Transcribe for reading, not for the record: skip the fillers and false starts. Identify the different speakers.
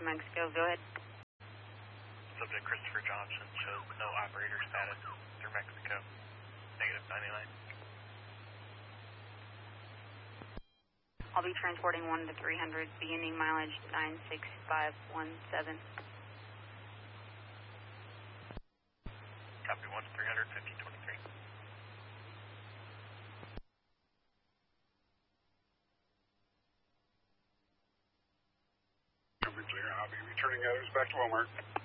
Speaker 1: Mexico. Go ahead.
Speaker 2: Subject Christopher Johnson shows no operator status through Mexico. -99.
Speaker 1: I'll be transporting 1 to 300, beginning mileage 96517.
Speaker 2: Copy 1 to 300, 1523.
Speaker 3: Clear. I'll be returning others back to Walmart.